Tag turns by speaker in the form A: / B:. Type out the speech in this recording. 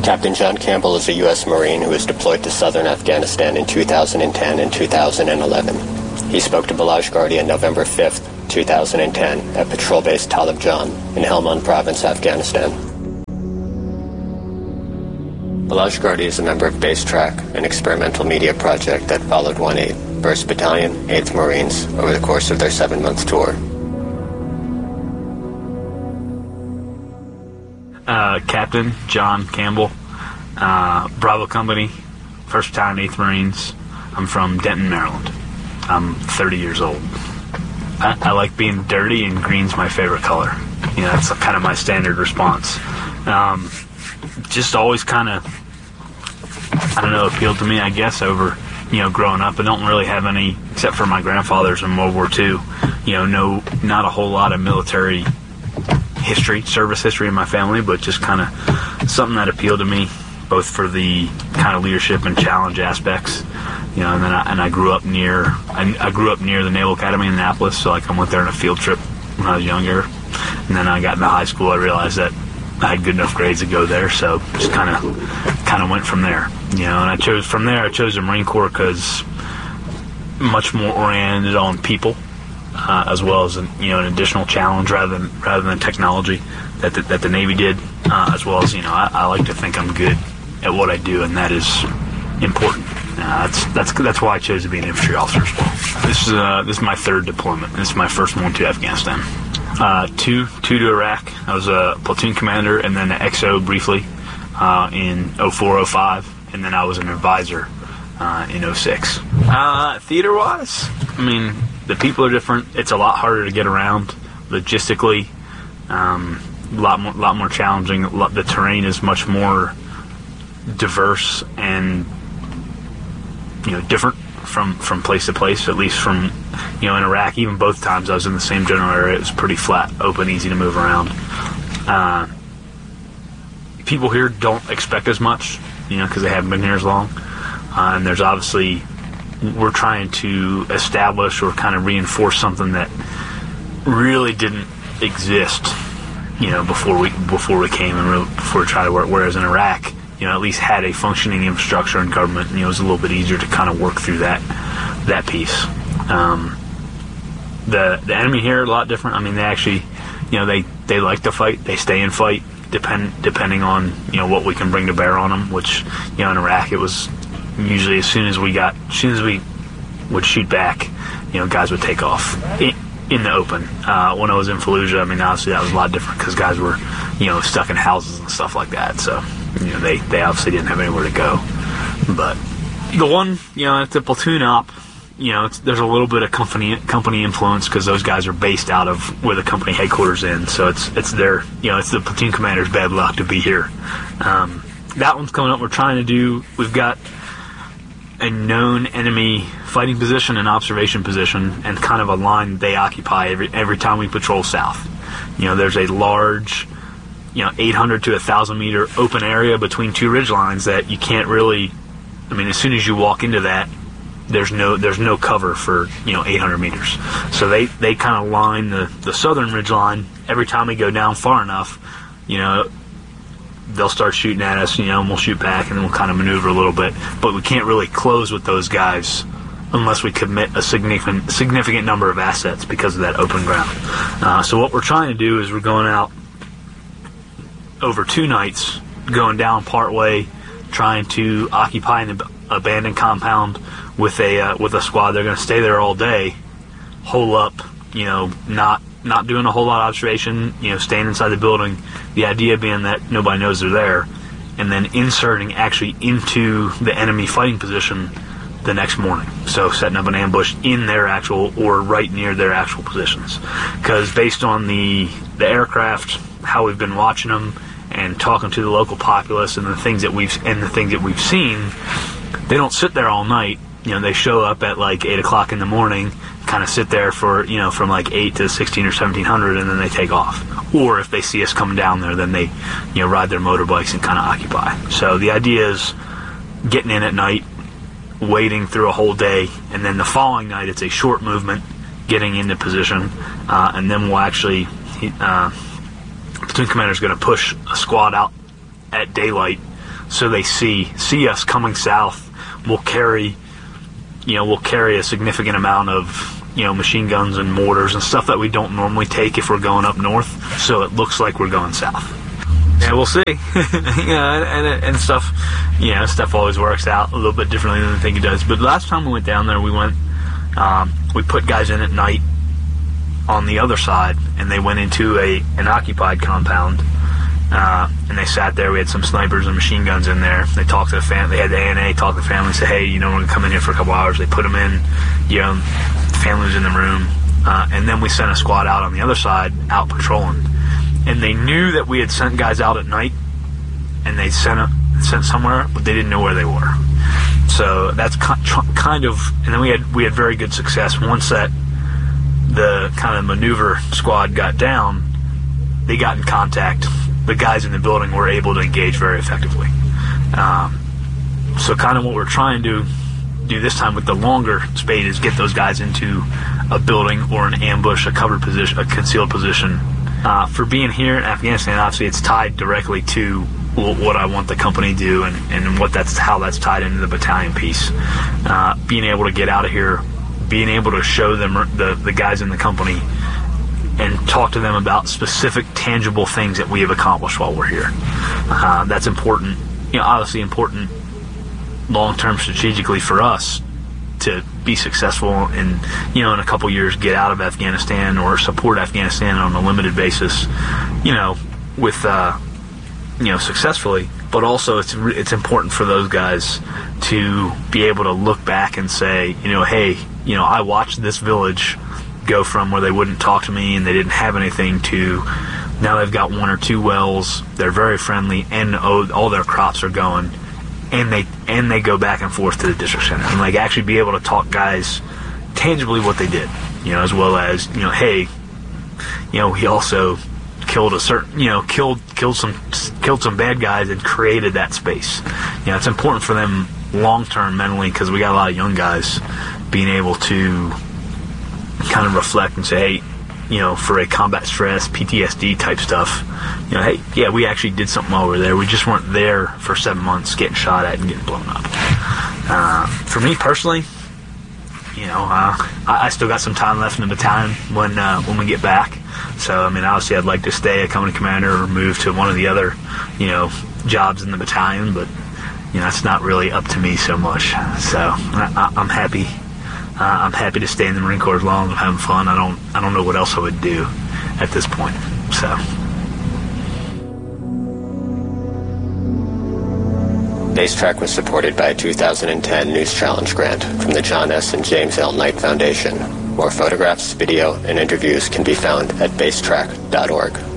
A: Captain John Campbell is a U.S. Marine who was deployed to southern Afghanistan in 2010 and 2011. He spoke to Balazs Gardi on November 5th, 2010 at Patrol Base Talib Jan in Helmand Province, Afghanistan. Balazs Gardi is a member of Base Track, an experimental media project that followed 1/8, 1st Battalion, 8th Marines over the course of their 7-month tour.
B: Captain John Campbell, Bravo Company, 1st Battalion, 8th Marines. I'm from Denton, Maryland. I'm 30 years old. I like being dirty, and green's my favorite color. You know, that's kind of my standard response. Just always kind of, I don't know, appealed to me, I guess, over, growing up. I don't really have any, except for my grandfather's in World War II, not a whole lot of military history, service history in my family, but just kind of something that appealed to me, both for the kind of leadership and challenge aspects. And then I grew up near the Naval Academy in Annapolis, so I went there on a field trip when I was younger. And then I got into high school. I realized that I had good enough grades to go there, so just kind of went from there. And I chose the Marine Corps because much more oriented on people, as well as an additional challenge rather than technology that the Navy did, as well as I like to think I'm good at what I do, and that is important. That's why I chose to be an infantry officer as well. This is my 3rd deployment. This is my first one to Afghanistan. Two to Iraq. I was a platoon commander and then an XO briefly in 04-05, and then I was an advisor in 06. Theater-wise, the people are different. It's a lot harder to get around logistically. A lot more challenging. The terrain is much more diverse and different from place to place, at least from in Iraq. Even both times I was in the same general area, it was pretty flat, open, easy to move around. People here don't expect as much, because they haven't been here as long, and there's obviously, we're trying to establish or kind of reinforce something that really didn't exist before we came and before we tried to work, whereas in Iraq, at least had a functioning infrastructure and government, it was a little bit easier to kind of work through that piece. The enemy here are a lot different. They actually, they like to fight. They stay and fight, depending on, what we can bring to bear on them, which, in Iraq, it was usually as soon as we would shoot back, guys would take off in the open. When I was in Fallujah, obviously that was a lot different because guys were, stuck in houses and stuff like that. So, they obviously didn't have anywhere to go. But the one, at the platoon op, there's a little bit of company influence because those guys are based out of where the company headquarters in. So it's their, it's the platoon commander's bad luck to be here. That one's coming up. We've got a known enemy fighting position and observation position, and kind of a line they occupy every time we patrol south. There's a large, 800 to 1,000 meter open area between two ridge lines that you can't really, as soon as you walk into that, there's no cover for 800 meters. So they kind of line the southern ridge line. Every time we go down far enough, they'll start shooting at us, and we'll shoot back, and then we'll kind of maneuver a little bit. But we can't really close with those guys unless we commit a significant number of assets because of that open ground. So what we're trying to do is we're going out over 2 nights, going down part way, trying to occupy an abandoned compound with a squad. They're going to stay there all day, hole up, not doing a whole lot of observation, staying inside the building. The idea being that nobody knows they're there, and then inserting actually into the enemy fighting position the next morning. So setting up an ambush in their actual, or right near their actual positions. Because based on the aircraft, how we've been watching them, and talking to the local populace, and the things that we've seen, they don't sit there all night. They show up at like 8 o'clock in the morning, kind of sit there for, from like 8 to 16 or 1700, and then they take off. Or if they see us coming down there, then they, ride their motorbikes and kind of occupy. So the idea is getting in at night, waiting through a whole day, and then the following night it's a short movement, getting into position, and then we'll actually, platoon commander is going to push a squad out at daylight so they see us coming south. We'll carry a significant amount of machine guns and mortars and stuff that we don't normally take if we're going up north, so it looks like we're going south. Yeah, we'll see. and stuff, stuff always works out a little bit differently than I think it does. But last time we went down there, we put guys in at night on the other side, and they went into an occupied compound, and they sat there. We had some snipers and machine guns in there. They talked to the family. They had the ANA talk to the family, say, hey, we're going to come in here for a couple hours. They put them in, the family was in the room, and then we sent a squad out on the other side, out patrolling. And they knew that we had sent guys out at night, and they sent somewhere, but they didn't know where they were. So that's kind of, and then we had very good success. Once that the kind of maneuver squad got down, they got in contact. The guys in the building were able to engage very effectively. So kind of what we're trying to do this time with the longer spade is get those guys into a building or an ambush, a covered position, a concealed position. For being here in Afghanistan, obviously it's tied directly to what I want the company to do and how that's tied into the battalion piece. Being able to get out of here, being able to show them the guys in the company and talk to them about specific tangible things that we have accomplished while we're here. That's important, obviously important long-term strategically for us to be successful and, in a couple years get out of Afghanistan or support Afghanistan on a limited basis, with, successfully. But also it's important for those guys to be able to look back and say, hey, I watched this village go from where they wouldn't talk to me and they didn't have anything to now they've got 1 or 2 wells, they're very friendly, and all their crops are going. And they go back and forth to the district center and actually be able to talk guys tangibly what they did, as well as hey, he also killed killed some bad guys and created that space. It's important for them long term mentally because we got a lot of young guys being able to kind of reflect and say, hey, for a combat stress, PTSD type stuff, hey, yeah, we actually did something while we were there. We just weren't there for 7 months getting shot at and getting blown up. For me personally, I still got some time left in the battalion when we get back. So, obviously I'd like to stay a company commander or move to one of the other, jobs in the battalion, but, it's not really up to me so much. So I'm happy. I'm happy to stay in the Marine Corps as long as I'm having fun. I don't know what else I would do at this point. So.
A: Base Track was supported by a 2010 News Challenge grant from the John S. and James L. Knight Foundation. More photographs, video, and interviews can be found at basetrack.org.